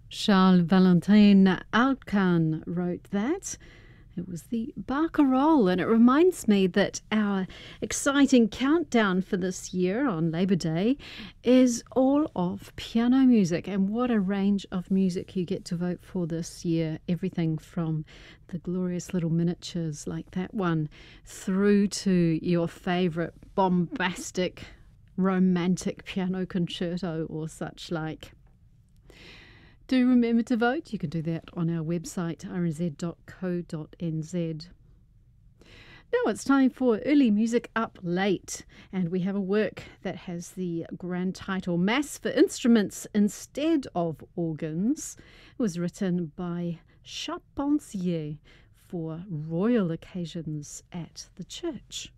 Charles Valentin Alcan wrote that. It was the Barcarolle, and it reminds me that our exciting countdown for this year on Labor Day is all of piano music. And what a range of music you get to vote for this year. Everything from the glorious little miniatures like that one through to your favourite bombastic romantic piano concerto or such like. Do remember to vote. You can do that on our website, rnz.co.nz. Now it's time for Early Music Up Late, and we have a work that has the grand title Mass for Instruments Instead of Organs. It was written by Charpentier for royal occasions at the church.